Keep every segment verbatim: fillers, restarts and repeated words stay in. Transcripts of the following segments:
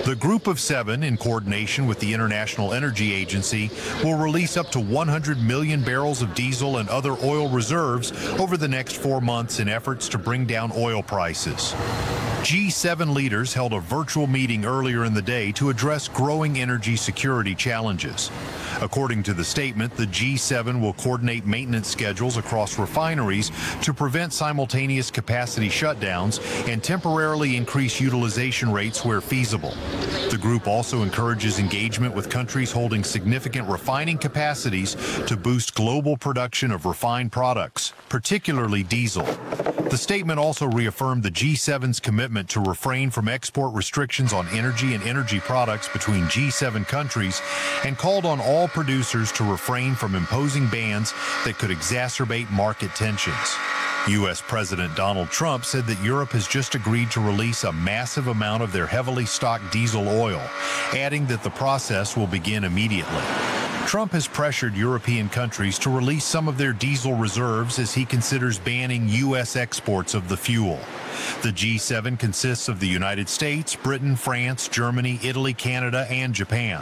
The Group of Seven, in coordination with the International Energy Agency, will release up to one hundred million barrels of diesel and other oil reserves over the next four months in efforts to bring down oil prices. G seven leaders held a virtual meeting earlier in the day to address growing energy security challenges. According to the statement, the G seven will coordinate maintenance schedules across refineries to prevent simultaneous capacity shutdowns and temporarily increase utilization rates where feasible. The group also encourages engagement with countries holding significant refining capacities to boost global production of refined products, particularly diesel. The statement also reaffirmed the G seven's commitment to refrain from export restrictions on energy and energy products between G seven countries and called on all producers to refrain from imposing bans that could exacerbate market tensions. U S President Donald Trump said that Europe has just agreed to release a massive amount of their heavily stocked diesel oil, adding that the process will begin immediately. Trump has pressured European countries to release some of their diesel reserves as he considers banning U S exports of the fuel. The G seven consists of the United States, Britain, France, Germany, Italy, Canada, and Japan.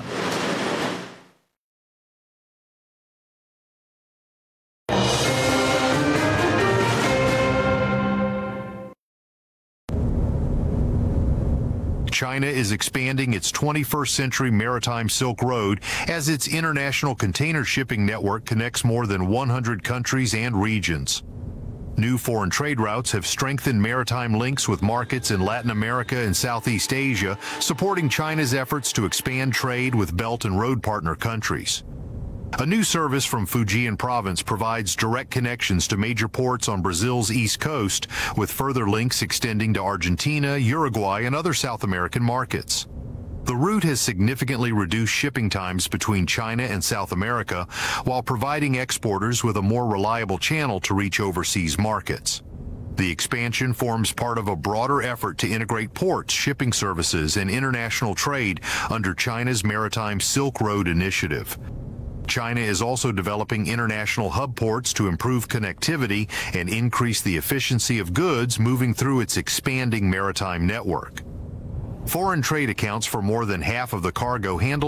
China is expanding its twenty-first century maritime Silk Road as its international container shipping network connects more than one hundred countries and regions. New foreign trade routes have strengthened maritime links with markets in Latin America and Southeast Asia, supporting China's efforts to expand trade with Belt and Road partner countries. A new service from Fujian province provides direct connections to major ports on Brazil's east coast, with further links extending to Argentina, Uruguay, and other South American markets. The route has significantly reduced shipping times between China and South America, while providing exporters with a more reliable channel to reach overseas markets. The expansion forms part of a broader effort to integrate ports, shipping services, and international trade under China's Maritime Silk Road Initiative. China is also developing international hub ports to improve connectivity and increase the efficiency of goods moving through its expanding maritime network. Foreign trade accounts for more than half of the cargo handled